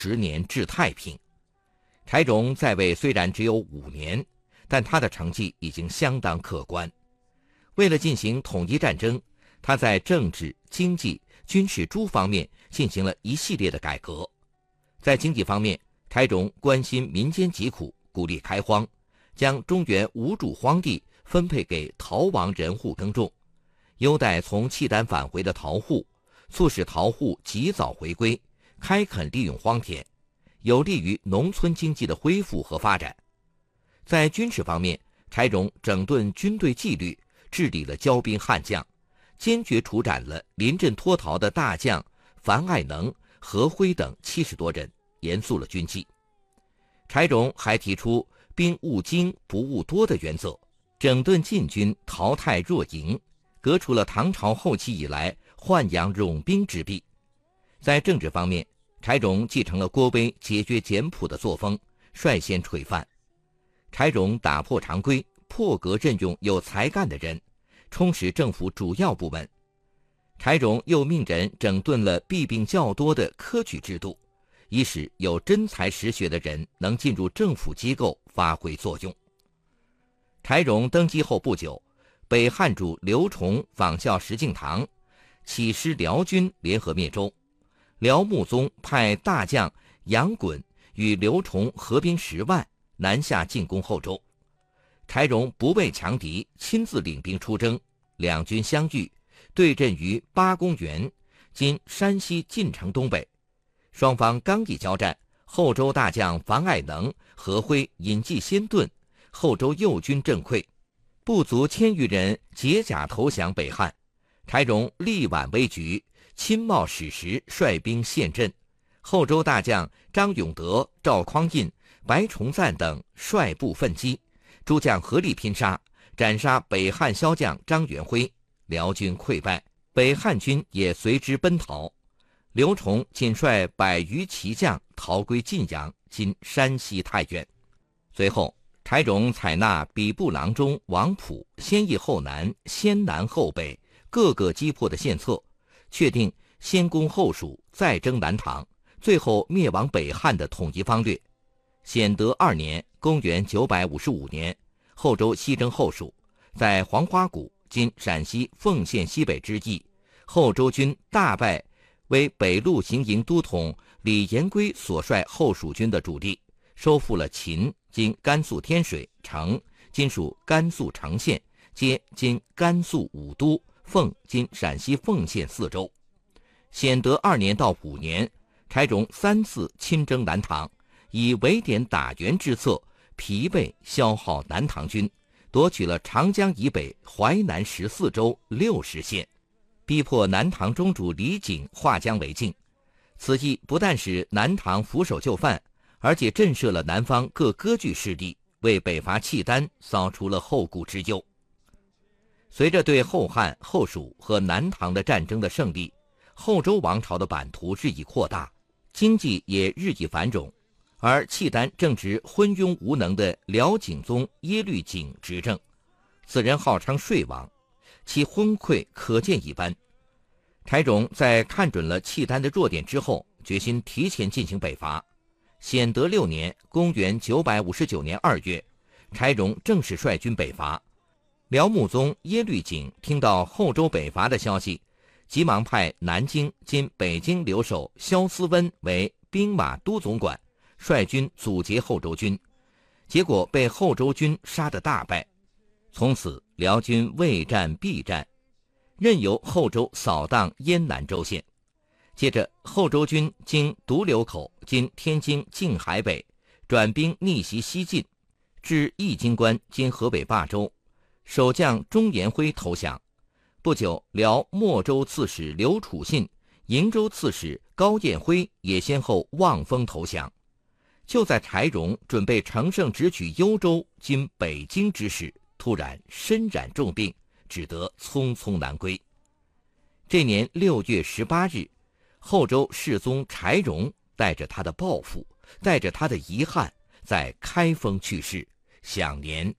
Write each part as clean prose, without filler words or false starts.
10年治太平。柴荣在位虽然只有5年，但他的成绩已经相当可观。为了进行统一战争，他在政治、经济、军事诸方面进行了一系列的改革。在经济方面，柴荣关心民间疾苦，鼓励开荒，将中原无主荒地分配给逃亡人户耕种，优待从契丹返回的逃户，促使逃户及早回归，开垦利用荒田，有利于农村经济的恢复和发展。在军事方面，柴荣整顿军队纪律，治理了骄兵悍将，坚决处斩了临阵脱逃的大将樊爱能、何辉等70多人，严肃了军纪。柴荣还提出兵务精不务多的原则，整顿禁军，淘汰弱营，革除了唐朝后期以来豢养冗兵之弊。在政治方面，柴荣继承了郭威节约简朴的作风，率先垂范。柴荣打破常规，破格任用有才干的人，充实政府主要部门。柴荣又命人整顿了弊病较多的科举制度，以使有真才实学的人能进入政府机构发挥作用。柴荣登基后不久，北汉主刘崇仿效石敬瑭，起师辽军联合灭周。辽穆宗派大将杨衮与刘崇合兵10万，南下进攻后周。柴荣不畏强敌，亲自领兵出征，两军相遇，对阵于八公园（今山西晋城东北）。双方刚一交战，后周大将樊爱能、何辉引计先遁，后周右军震溃，不足1000余人解甲投降北汉。柴荣力挽危局，亲冒矢石，率兵陷阵。后周大将张永德、赵匡胤、白崇赞等率部奋击，诸将合力拼杀，斩杀北汉骁将张元辉，辽军溃败，北汉军也随之奔逃。刘崇仅率100余骑将逃归晋阳（今山西太原）。随后，柴荣采纳比部郎中王溥先易后难、先南后北各个击破的献策，确定先攻后蜀，再征南唐，最后灭亡北汉的统一方略。显德2年（公元955年），后周西征后蜀，在黄花谷（今陕西凤县西北）之役，后周军大败为北路行营都统李延圭所率后蜀军的主力，收复了秦（今甘肃天水）、成（今属甘肃成县）、皆（今甘肃武都）、凤（今陕西凤县）4州。显德2年到5年，柴荣3次亲征南唐，以围点打援之策，疲惫消耗南唐军，夺取了长江以北淮南14州60县，逼迫南唐中主李璟划江为境。此役不但使南唐俯首就范，而且震慑了南方各割据势力，为北伐契丹扫除了后顾之忧。随着对后汉、后蜀和南唐的战争的胜利，后周王朝的版图日益扩大，经济也日益繁荣，而契丹正值昏庸无能的辽景宗耶律璟执政，此人号称睡王，其昏聩可见一斑。柴荣在看准了契丹的弱点之后，决心提前进行北伐。显德6年（公元959年2月），柴荣正式率军北伐。辽穆宗耶律璟听到后周北伐的消息，急忙派南京（今北京）留守萧思温为兵马都总管，率军阻截后周军，结果被后周军杀得大败。从此辽军未战必战，任由后周扫荡燕南州县。接着后周军经独流口（今天津静海北），转兵逆袭西晋，至义京关（今河北霸州），守将钟延辉投降。不久，辽莫州刺史刘处信、瀛州刺史高彦辉也先后望风投降。就在柴荣准备乘胜直取幽州（今北京）之时，突然身染重病，只得匆匆南归。这年6月18日，后周世宗柴荣带着他的抱负，带着他的遗憾，在开封去世，享年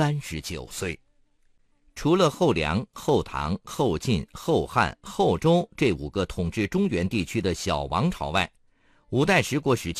39岁。除了后梁、后唐、后晋、后汉、后周这5个统治中原地区的小王朝外，五代十国时期